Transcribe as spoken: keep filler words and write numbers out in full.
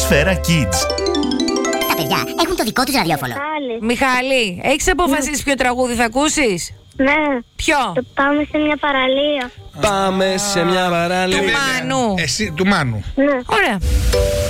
Σφαίρα Kids. Τα παιδιά έχουν το δικό τους ραδιόφωνο. Μιχάλη. Μιχάλη, έχεις αποφασίσει ποιο τραγούδι θα ακούσεις? Ναι. Ποιο? Το πάμε σε μια παραλία. Πάμε σε μια παραλία. Του Μάνου. Εσύ, του Μάνου. Ναι. Ωραία.